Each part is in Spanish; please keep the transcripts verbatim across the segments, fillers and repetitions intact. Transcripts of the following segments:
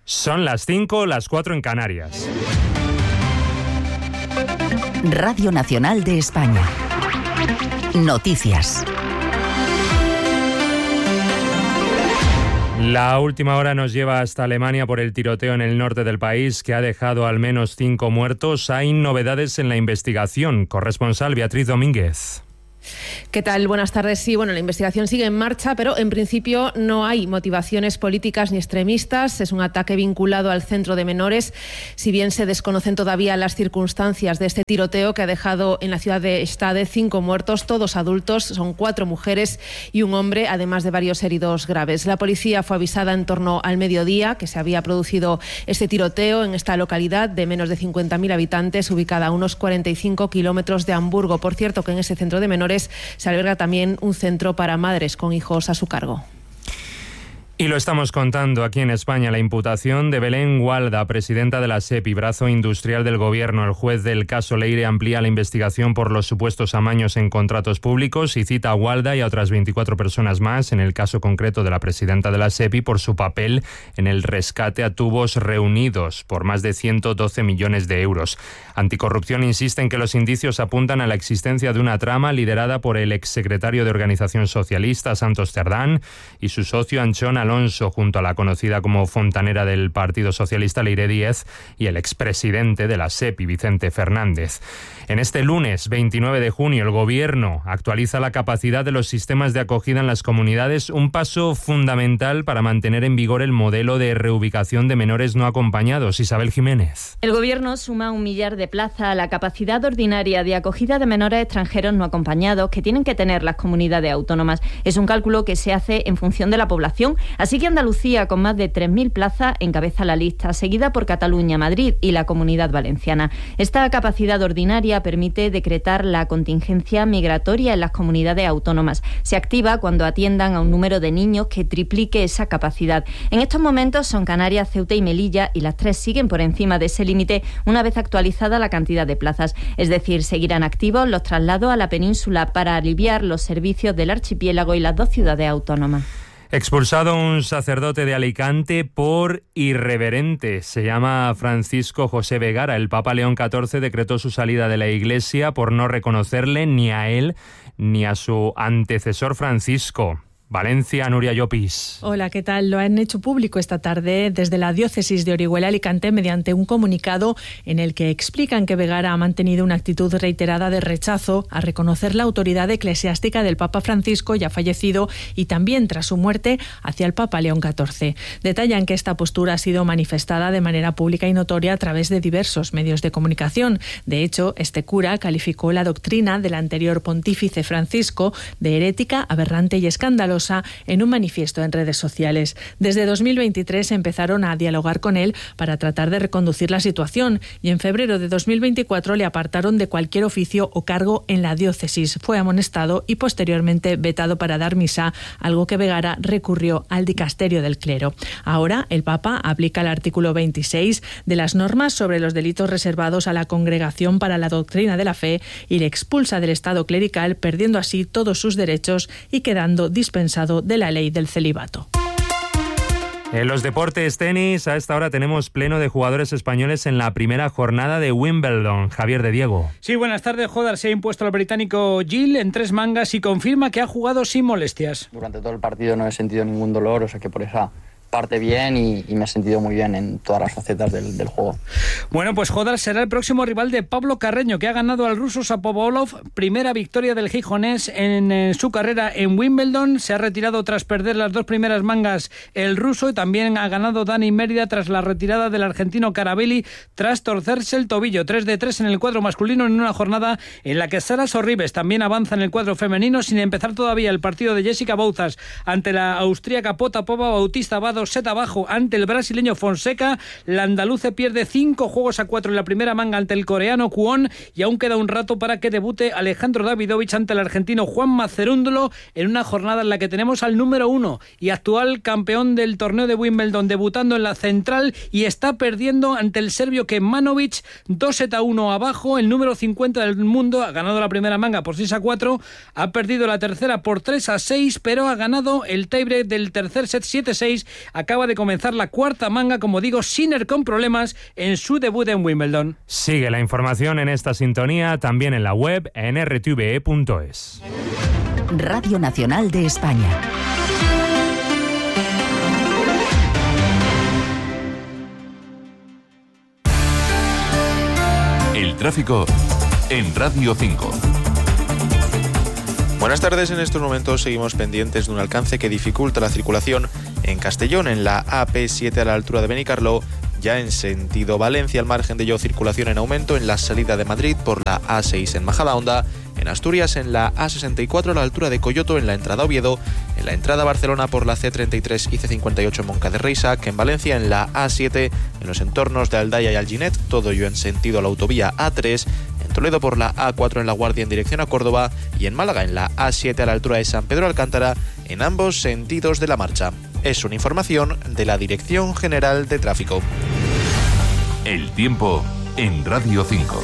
Son las cinco, las cuatro en Canarias. Radio Nacional de España. Noticias. La última hora nos lleva hasta Alemania por el tiroteo en el norte del país que ha dejado al menos cinco muertos. Hay novedades en la investigación. Corresponsal Beatriz Domínguez. ¿Qué tal? Buenas tardes. Sí, bueno, la investigación sigue en marcha, pero en principio no hay motivaciones políticas ni extremistas. Es un ataque vinculado al centro de menores. Si bien se desconocen todavía las circunstancias de este tiroteo que ha dejado en la ciudad de Stade cinco muertos, todos adultos, son cuatro mujeres y un hombre, además de varios heridos graves. La policía fue avisada en torno al mediodía que se había producido este tiroteo en esta localidad de menos de cincuenta mil habitantes, ubicada a unos cuarenta y cinco kilómetros de Hamburgo. Por cierto, que en ese centro de menores se alberga también un centro para madres con hijos a su cargo. Y lo estamos contando aquí en España. La imputación de Belén Gualda, presidenta de la SEPI, brazo industrial del Gobierno. El juez del caso Leire amplía la investigación por los supuestos amaños en contratos públicos y cita a Gualda y a otras veinticuatro personas más, en el caso concreto de la presidenta de la SEPI, por su papel en el rescate a tubos reunidos por más de ciento doce millones de euros. Anticorrupción insiste en que los indicios apuntan a la existencia de una trama liderada por el exsecretario de Organización Socialista, Santos Cerdán, y su socio Anchón Alonso, junto a la conocida como fontanera del Partido Socialista, Leire Díez, y el expresidente de la SEPI, Vicente Fernández. En este lunes veintinueve de junio, el Gobierno actualiza la capacidad de los sistemas de acogida en las comunidades, un paso fundamental para mantener en vigor el modelo de reubicación de menores no acompañados. Isabel Jiménez. El Gobierno suma un millar de plazas a la capacidad ordinaria de acogida de menores extranjeros no acompañados que tienen que tener las comunidades autónomas. Es un cálculo que se hace en función de la población. Así que Andalucía, con más de tres mil plazas, encabeza la lista, seguida por Cataluña, Madrid y la Comunidad Valenciana. Esta capacidad ordinaria permite decretar la contingencia migratoria en las comunidades autónomas. Se activa cuando atiendan a un número de niños que triplique esa capacidad. En estos momentos son Canarias, Ceuta y Melilla, y las tres siguen por encima de ese límite una vez actualizada la cantidad de plazas. Es decir, seguirán activos los traslados a la península para aliviar los servicios del archipiélago y las dos ciudades autónomas. Expulsado un sacerdote de Alicante por irreverente. Se llama Francisco José Vegara. El Papa León catorce decretó su salida de la Iglesia por no reconocerle ni a él ni a su antecesor Francisco. Valencia, Nuria Llopis. Hola, ¿qué tal? Lo han hecho público esta tarde desde la diócesis de Orihuela Alicante mediante un comunicado en el que explican que Vegara ha mantenido una actitud reiterada de rechazo a reconocer la autoridad eclesiástica del Papa Francisco, ya fallecido, y también tras su muerte hacia el Papa León catorce. Detallan que esta postura ha sido manifestada de manera pública y notoria a través de diversos medios de comunicación. De hecho, este cura calificó la doctrina del anterior pontífice Francisco de herética, aberrante y escandalosa en un manifiesto en redes sociales. Desde dos mil veintitrés empezaron a dialogar con él para tratar de reconducir la situación y en febrero de dos mil veinticuatro le apartaron de cualquier oficio o cargo en la diócesis. Fue amonestado y posteriormente vetado para dar misa, algo que Vegara recurrió al dicasterio del clero. Ahora el Papa aplica el artículo veintiséis de las normas sobre los delitos reservados a la Congregación para la Doctrina de la Fe y le expulsa del estado clerical, perdiendo así todos sus derechos y quedando dispensado de la ley del celibato. En los deportes, tenis, a esta hora tenemos pleno de jugadores españoles en la primera jornada de Wimbledon. Javier de Diego. Sí, buenas tardes. Hodar se ha impuesto al británico Gill en tres mangas y confirma que ha jugado sin molestias. Durante todo el partido no he sentido ningún dolor, o sea que por esa parte bien y, y me he sentido muy bien en todas las facetas del, del juego. Bueno, pues Hodar será el próximo rival de Pablo Carreño, que ha ganado al ruso Shapovalov, primera victoria del gijonés en, en su carrera en Wimbledon. Se ha retirado tras perder las dos primeras mangas el ruso y también ha ganado Dani Mérida tras la retirada del argentino Carabelli tras torcerse el tobillo. tres de tres en el cuadro masculino en una jornada en la que Sara Sorribes también avanza en el cuadro femenino sin empezar todavía el partido de Jessica Bouzas ante la austríaca Potapova. Bautista Vado set abajo ante el brasileño Fonseca. La andaluce pierde cinco juegos a cuatro en la primera manga ante el coreano Kwon y aún queda un rato para que debute Alejandro Davidovich ante el argentino Juan Macerúndolo en una jornada en la que tenemos al número uno y actual campeón del torneo de Wimbledon debutando en la central y está perdiendo ante el serbio Kemanovic dos sets a uno abajo. El número cincuenta del mundo ha ganado la primera manga por seis a cuatro, ha perdido la tercera por tres a seis, pero ha ganado el tiebreak del tercer set siete a seis acaba de comenzar la cuarta manga, como digo, Sinner con problemas en su debut en Wimbledon. Sigue la información en esta sintonía, también en la web en r t v e punto es. Radio Nacional de España. El tráfico en Radio cinco. Buenas tardes, en estos momentos seguimos pendientes de un alcance que dificulta la circulación en Castellón, en la A P siete a la altura de Benicarló, ya en sentido Valencia, al margen de ello circulación en aumento en la salida de Madrid por la A seis en Majadahonda, en Asturias en la A sesenta y cuatro a la altura de Coyoto en la entrada a Oviedo, en la entrada a Barcelona por la C treinta y tres y C cincuenta y ocho en Moncada de Reixac, en Valencia en la A siete en los entornos de Aldaya y Alginet, todo ello en sentido a la autovía A tres, en Toledo por la A cuatro en La Guardia en dirección a Córdoba y en Málaga en la A siete a la altura de San Pedro Alcántara, en ambos sentidos de la marcha. Es una información de la Dirección General de Tráfico. El tiempo en Radio cinco.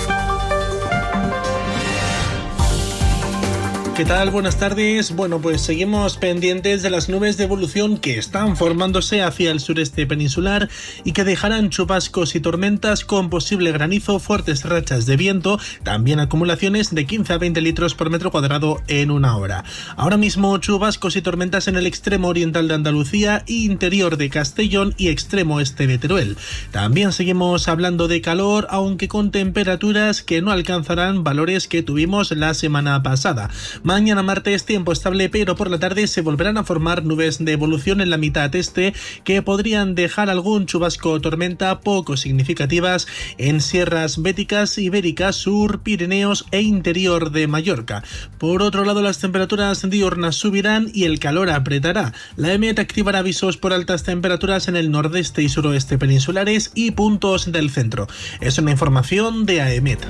¿Qué tal? Buenas tardes. Bueno, pues seguimos pendientes de las nubes de evolución que están formándose hacia el sureste peninsular y que dejarán chubascos y tormentas con posible granizo, fuertes rachas de viento, también acumulaciones de quince a veinte litros por metro cuadrado en una hora. Ahora mismo chubascos y tormentas en el extremo oriental de Andalucía, interior de Castellón y extremo este de Teruel. También seguimos hablando de calor, aunque con temperaturas que no alcanzarán valores que tuvimos la semana pasada. Mañana martes tiempo estable, pero por la tarde se volverán a formar nubes de evolución en la mitad este que podrían dejar algún chubasco o tormenta poco significativas en sierras béticas, ibéricas, sur, Pirineos e interior de Mallorca. Por otro lado, las temperaturas diurnas subirán y el calor apretará. La E M E T activará avisos por altas temperaturas en el nordeste y suroeste peninsulares y puntos del centro. Es una información de A E M E T.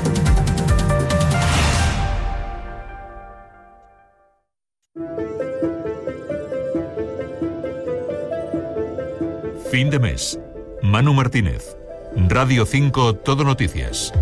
Fin de mes. Manu Martínez. Radio cinco Todo Noticias.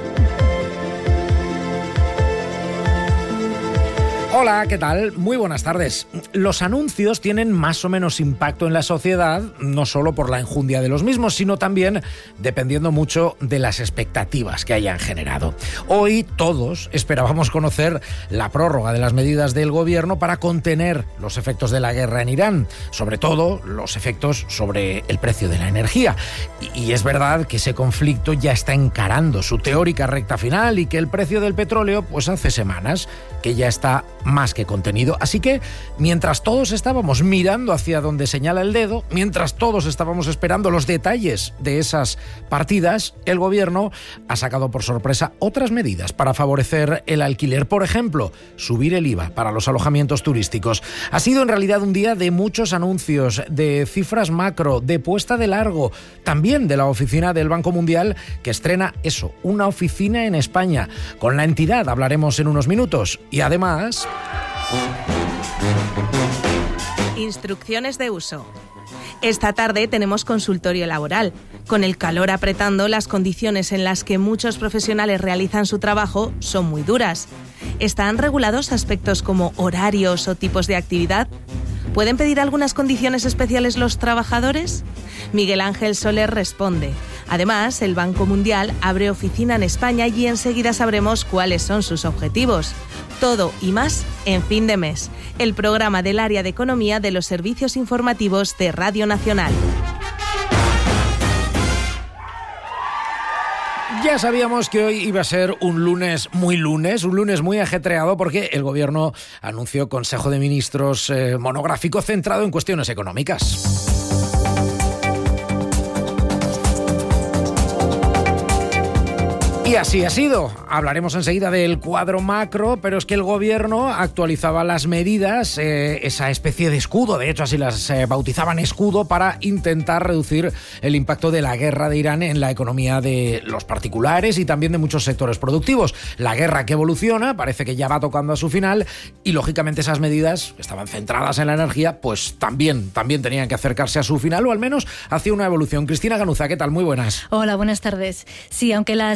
Hola, ¿qué tal? Muy buenas tardes. Los anuncios tienen más o menos impacto en la sociedad, no solo por la enjundia de los mismos, sino también dependiendo mucho de las expectativas que hayan generado. Hoy todos esperábamos conocer la prórroga de las medidas del gobierno para contener los efectos de la guerra en Irán, sobre todo los efectos sobre el precio de la energía. Y es verdad que ese conflicto ya está encarando su teórica recta final y que el precio del petróleo, pues hace semanas que ya está más que contenido. Así que, mientras todos estábamos mirando hacia donde señala el dedo, mientras todos estábamos esperando los detalles de esas partidas, el gobierno ha sacado por sorpresa otras medidas para favorecer el alquiler. Por ejemplo, subir el I V A para los alojamientos turísticos. Ha sido en realidad un día de muchos anuncios, de cifras macro, de puesta de largo, también de la oficina del Banco Mundial, que estrena eso, una oficina en España. Con la entidad hablaremos en unos minutos. Y además... Instrucciones de uso. Esta tarde tenemos consultorio laboral. Con el calor apretando, las condiciones en las que muchos profesionales realizan su trabajo son muy duras. ¿Están regulados aspectos como horarios o tipos de actividad? ¿Pueden pedir algunas condiciones especiales los trabajadores? Miguel Ángel Soler responde. Además, el Banco Mundial abre oficina en España y enseguida sabremos cuáles son sus objetivos. Todo y más en Fin de Mes, el programa del área de economía de los servicios informativos de Radio Nacional. Ya sabíamos que hoy iba a ser un lunes muy lunes, un lunes muy ajetreado, porque el gobierno anunció Consejo de Ministros eh, monográfico centrado en cuestiones económicas. Y así ha sido. Hablaremos enseguida del cuadro macro, pero es que el gobierno actualizaba las medidas, eh, esa especie de escudo, de hecho así las eh, bautizaban escudo, para intentar reducir el impacto de la guerra de Irán en la economía de los particulares y también de muchos sectores productivos. La guerra que evoluciona, parece que ya va tocando a su final y lógicamente esas medidas estaban centradas en la energía, pues también, también tenían que acercarse a su final o al menos hacia una evolución. Cristina Ganuza, ¿qué tal? Muy buenas. Hola, buenas tardes. Sí, aunque la situación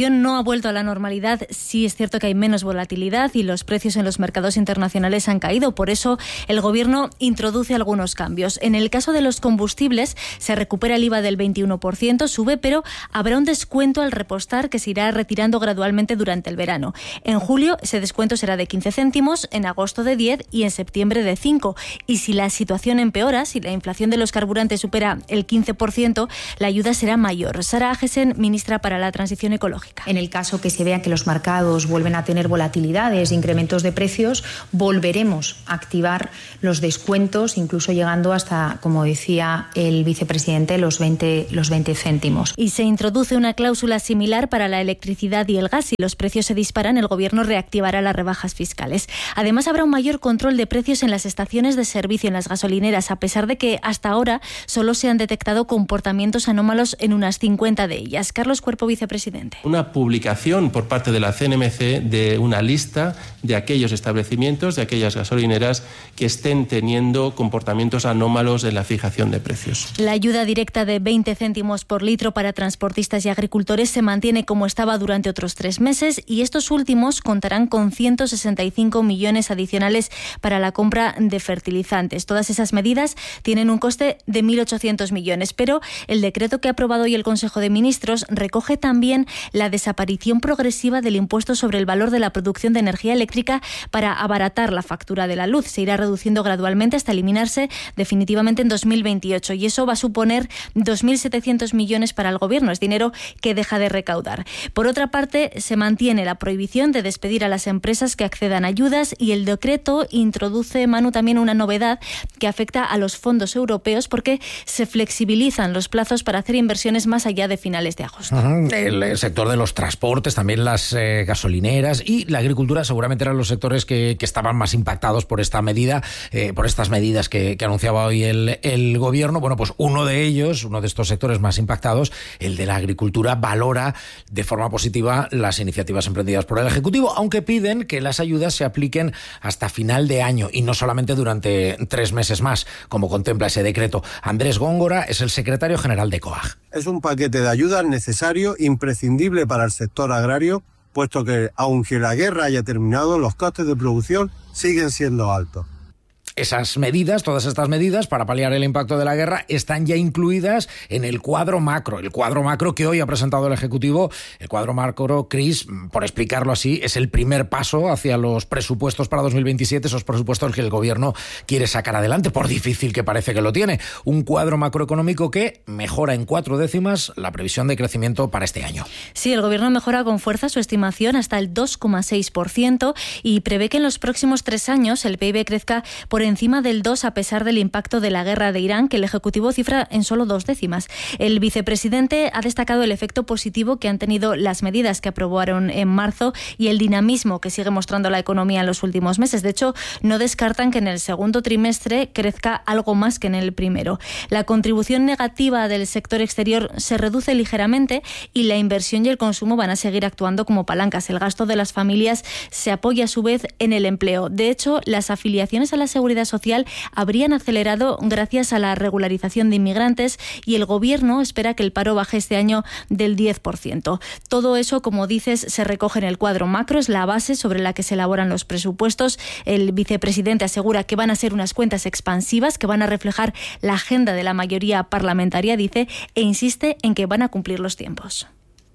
situación no ha vuelto a la normalidad. Sí es cierto que hay menos volatilidad y los precios en los mercados internacionales han caído. Por eso el Gobierno introduce algunos cambios. En el caso de los combustibles se recupera el I V A del veintiuno por ciento, sube, pero habrá un descuento al repostar que se irá retirando gradualmente durante el verano. En julio ese descuento será de quince céntimos, en agosto de diez y en septiembre de cinco. Y si la situación empeora, si la inflación de los carburantes supera el quince por ciento, la ayuda será mayor. Sara Agesen, ministra para la Transición Ecológica. En el caso que se vea que los mercados vuelven a tener volatilidades, incrementos de precios, volveremos a activar los descuentos, incluso llegando hasta, como decía el vicepresidente, los veinte, los veinte céntimos. Y se introduce una cláusula similar para la electricidad y el gas. Si los precios se disparan, el Gobierno reactivará las rebajas fiscales. Además, habrá un mayor control de precios en las estaciones de servicio, en las gasolineras, a pesar de que hasta ahora solo se han detectado comportamientos anómalos en unas cincuenta de ellas. Carlos Cuerpo, vicepresidente. Una publicación por parte de la C N M C de una lista de aquellos establecimientos, de aquellas gasolineras que estén teniendo comportamientos anómalos en la fijación de precios. La ayuda directa de veinte céntimos por litro para transportistas y agricultores se mantiene como estaba durante otros tres meses y estos últimos contarán con ciento sesenta y cinco millones adicionales para la compra de fertilizantes. Todas esas medidas tienen un coste de mil ochocientos millones, pero el decreto que ha aprobado hoy el Consejo de Ministros recoge también la desaparición progresiva del impuesto sobre el valor de la producción de energía eléctrica para abaratar la factura de la luz. Se irá reduciendo gradualmente hasta eliminarse definitivamente en dos mil veintiocho y eso va a suponer dos mil setecientos millones para el Gobierno. Es dinero que deja de recaudar. Por otra parte, se mantiene la prohibición de despedir a las empresas que accedan a ayudas y el decreto introduce, Manu, también una novedad que afecta a los fondos europeos porque se flexibilizan los plazos para hacer inversiones más allá de finales de agosto. Uh-huh. El sector de los transportes, también las eh, gasolineras y la agricultura seguramente eran los sectores que, que estaban más impactados por esta medida, eh, por estas medidas que, que anunciaba hoy el, el Gobierno. Bueno, pues uno de ellos, uno de estos sectores más impactados, el de la agricultura, valora de forma positiva las iniciativas emprendidas por el Ejecutivo, aunque piden que las ayudas se apliquen hasta final de año y no solamente durante tres meses más, como contempla ese decreto. Andrés Góngora es el secretario general de COAG. Es un paquete de ayudas necesario, imprescindible para el sector agrario, puesto que, aunque la guerra haya terminado, los costes de producción siguen siendo altos. Esas medidas, todas estas medidas para paliar el impacto de la guerra están ya incluidas en el cuadro macro, el cuadro macro que hoy ha presentado el Ejecutivo. El cuadro macro, Cris, por explicarlo así, es el primer paso hacia los presupuestos para dos mil veintisiete, esos presupuestos que el Gobierno quiere sacar adelante, por difícil que parece que lo tiene. Un cuadro macroeconómico que mejora en cuatro décimas la previsión de crecimiento para este año. Sí, el Gobierno mejora con fuerza su estimación hasta el dos coma seis por ciento y prevé que en los próximos tres años el P I B crezca por encima del dos a pesar del impacto de la guerra de Irán, que el Ejecutivo cifra en solo dos décimas. El vicepresidente ha destacado el efecto positivo que han tenido las medidas que aprobaron en marzo y el dinamismo que sigue mostrando la economía en los últimos meses. De hecho, no descartan que en el segundo trimestre crezca algo más que en el primero. La contribución negativa del sector exterior se reduce ligeramente y la inversión y el consumo van a seguir actuando como palancas. El gasto de las familias se apoya a su vez en el empleo. De hecho, las afiliaciones a la seguridad social habrían acelerado gracias a la regularización de inmigrantes y el Gobierno espera que el paro baje este año del diez por ciento. Todo eso, como dices, se recoge en el cuadro macro, es la base sobre la que se elaboran los presupuestos. El vicepresidente asegura que van a ser unas cuentas expansivas que van a reflejar la agenda de la mayoría parlamentaria, dice, e insiste en que van a cumplir los tiempos.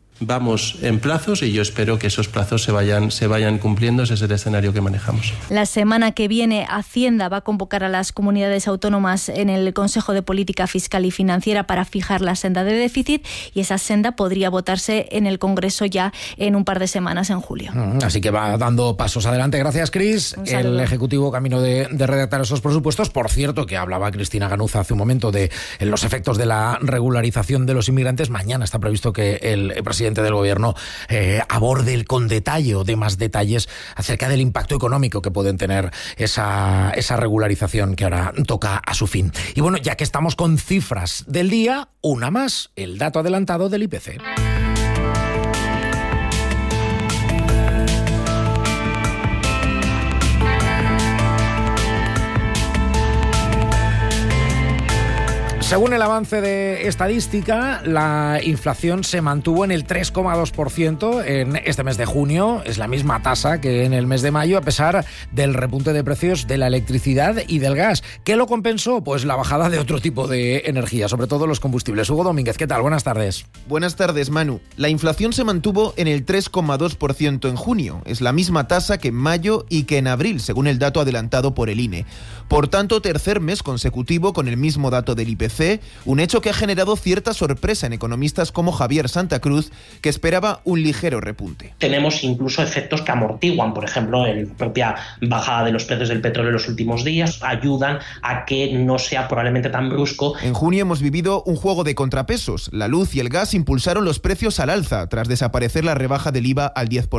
Vamos en plazos y yo espero que esos plazos se vayan, se vayan cumpliendo. Ese es el escenario que manejamos. La semana que viene Hacienda va a convocar a las comunidades autónomas en el Consejo de Política Fiscal y Financiera para fijar la senda de déficit y esa senda podría votarse en el Congreso ya en un par de semanas en julio. Así que va dando pasos adelante. Gracias, Cris. El Ejecutivo camino de, de redactar esos presupuestos. Por cierto, que hablaba Cristina Ganuza hace un momento de los efectos de la regularización de los inmigrantes. Mañana está previsto que el presidente del Gobierno eh, aborde con detalle o dé más detalles acerca del impacto económico que pueden tener esa, esa regularización que ahora toca a su fin. Y bueno, ya que estamos con cifras del día, una más, el dato adelantado del I P C. Según el avance de estadística, la inflación se mantuvo en el tres coma dos por ciento en este mes de junio. Es la misma tasa que en el mes de mayo, a pesar del repunte de precios de la electricidad y del gas. ¿Qué lo compensó? Pues la bajada de otro tipo de energía, sobre todo los combustibles. Hugo Domínguez, ¿qué tal? Buenas tardes. Buenas tardes, Manu. La inflación se mantuvo en el tres coma dos por ciento en junio. Es la misma tasa que en mayo y que en abril, según el dato adelantado por el I N E. Por tanto, tercer mes consecutivo con el mismo dato del I P C, un hecho que ha generado cierta sorpresa en economistas como Javier Santa Cruz, que esperaba un ligero repunte. Tenemos incluso efectos que amortiguan, por ejemplo, la propia bajada de los precios del petróleo en los últimos días, ayudan a que no sea probablemente tan brusco. En junio hemos vivido un juego de contrapesos. La luz y el gas impulsaron los precios al alza, tras desaparecer la rebaja del I V A al diez por ciento.